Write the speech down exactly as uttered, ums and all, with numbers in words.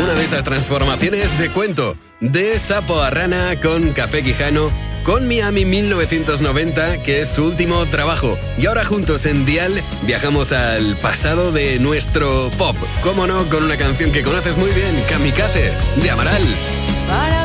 una de esas transformaciones de cuento, de sapo a rana con Café Quijano, con Miami mil novecientos noventa, que es su último trabajo. Y ahora juntos en Dial viajamos al pasado de nuestro pop. Cómo no, con una canción que conoces muy bien, Kamikaze, de Amaral.